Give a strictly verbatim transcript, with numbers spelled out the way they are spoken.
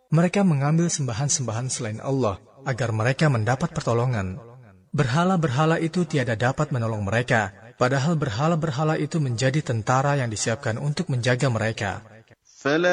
Mereka mengambil sembahan-sembahan selain Allah agar mereka mendapat pertolongan. Berhala-berhala itu tiada dapat menolong mereka, padahal berhala-berhala itu menjadi tentara yang disiapkan untuk menjaga mereka.